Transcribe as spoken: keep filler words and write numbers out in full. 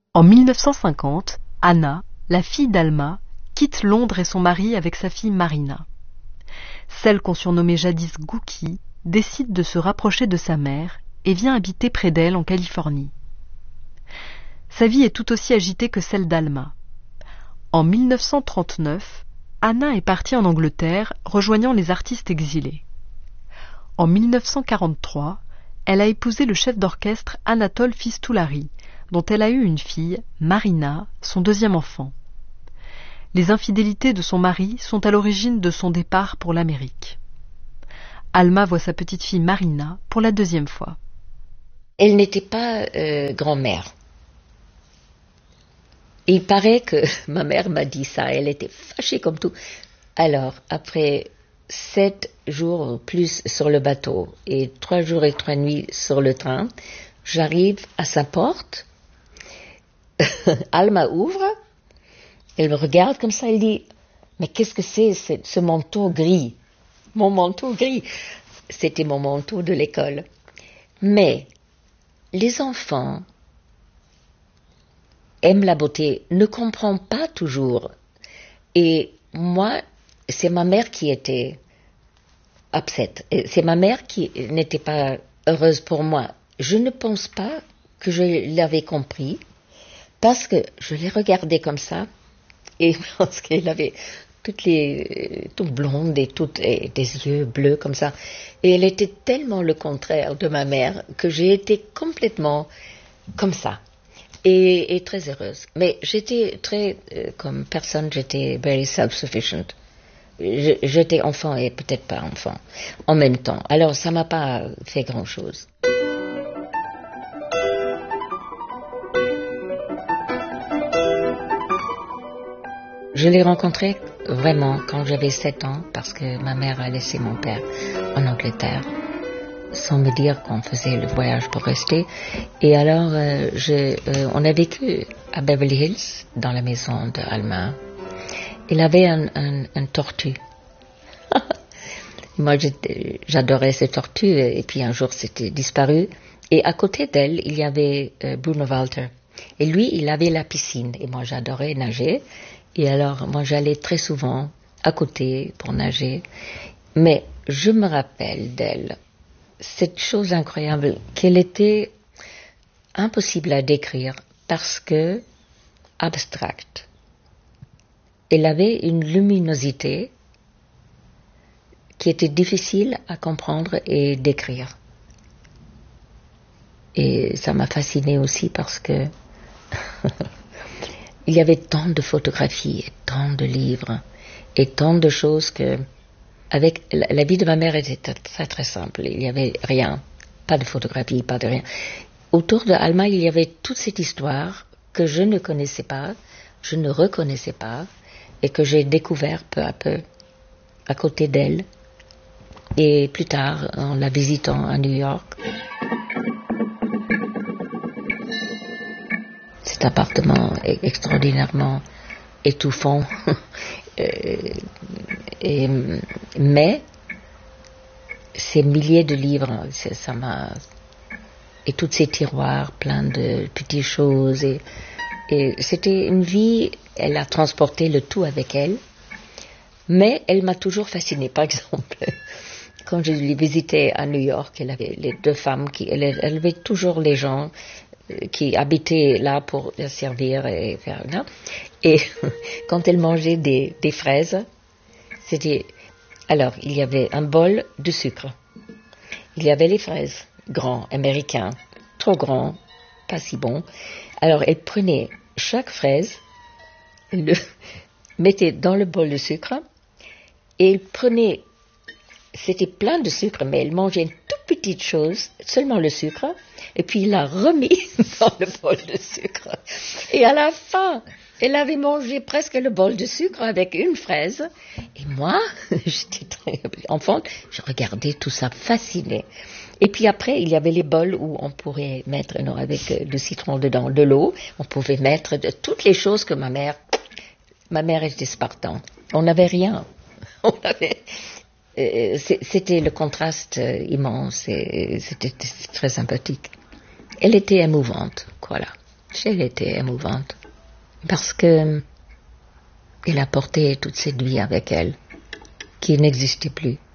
En mille neuf cent cinquante, Anna, la fille d'Alma, quitte Londres et son mari avec sa fille Marina. Celle qu'on surnommait jadis Gookie décide de se rapprocher de sa mère et vient habiter près d'elle en Californie. Sa vie est tout aussi agitée que celle d'Alma. En mille neuf cent trente-neuf, Anna est partie en Angleterre, rejoignant les artistes exilés. En mille neuf cent quarante-trois, elle a épousé le chef d'orchestre Anatole Fistulari, dont elle a eu une fille, Marina, son deuxième enfant. Les infidélités de son mari sont à l'origine de son départ pour l'Amérique. Alma voit sa petite fille Marina pour la deuxième fois. Elle n'était pas euh, grand-mère. Il paraît que ma mère m'a dit ça, elle était fâchée comme tout. Alors, après sept jours plus sur le bateau et trois jours et trois nuits sur le train, j'arrive à sa porte, Alma ouvre, elle me regarde comme ça, elle dit « Mais qu'est-ce que c'est ce, ce manteau gris ?» Mon manteau gris, c'était mon manteau de l'école. Mais les enfants aiment la beauté, ne comprennent pas toujours. Et moi, c'est ma mère qui était upset. C'est ma mère qui n'était pas heureuse pour moi. Je ne pense pas que je l'avais compris, parce que je l'ai regardée comme ça, et parce qu'elle avait toutes les, toutes blondes et toutes et des yeux bleus comme ça. Et elle était tellement le contraire de ma mère que j'ai été complètement comme ça. Et, et très heureuse. Mais j'étais très, euh, comme personne, j'étais very self-sufficient. Je, j'étais enfant et peut-être pas enfant en même temps. Alors ça m'a pas fait grand-chose. Je l'ai rencontré vraiment quand j'avais sept ans parce que ma mère a laissé mon père en Angleterre sans me dire qu'on faisait le voyage pour rester. Et alors, euh, je, euh, on a vécu à Beverly Hills, dans la maison d'Alma. Il avait un, un, un tortue. Moi, j'adorais ce tortue, et puis un jour, c'était disparu. Et à côté d'elle, il y avait euh, Bruno Walter. Et lui, il avait la piscine, et moi, j'adorais nager. Et alors, moi, j'allais très souvent à côté pour nager. Mais je me rappelle d'elle, cette chose incroyable, qu'elle était impossible à décrire parce que abstracte. Elle avait une luminosité qui était difficile à comprendre et décrire. Et ça m'a fascinée aussi parce que il y avait tant de photographies, et tant de livres, et tant de choses que, avec la, la vie de ma mère était très très simple. Il n'y avait rien, pas de photographie, pas de rien. Autour de Alma, il y avait toute cette histoire que je ne connaissais pas, je ne reconnaissais pas, et que j'ai découvert peu à peu à côté d'elle. Et plus tard, en la visitant à New York, cet appartement est extraordinairement étouffant, et, mais ces milliers de livres, ça m'a, et tous ces tiroirs pleins de petites choses, et, et c'était une vie, elle a transporté le tout avec elle, mais elle m'a toujours fascinée. Par exemple, quand je l'ai visitée à New York, elle avait les deux femmes qui, elle, elle avait toujours les gens qui habitaient là pour la servir et faire là. Et quand elle mangeait des, des fraises, c'était, alors il y avait un bol de sucre, il y avait les fraises, grands, américains, trop grands, pas si bons. Alors elle prenait chaque fraise, le mettait dans le bol de sucre, et elle prenait, c'était plein de sucre, mais elle mangeait une toute petite chose, seulement le sucre, et puis il l'a remis dans le bol de sucre. Et à la fin, elle avait mangé presque le bol de sucre avec une fraise. Et moi, j'étais très enfant, je regardais tout ça fascinée. Et puis après, il y avait les bols où on pourrait mettre, non, avec le citron dedans, de l'eau, on pouvait mettre de, toutes les choses que ma mère, ma mère était Spartan. On n'avait rien. On avait, euh, c'était le contraste euh, immense et c'était très sympathique. Elle était émouvante, voilà. Elle était émouvante. Parce que elle a porté toute cette vie avec elle, qui n'existait plus.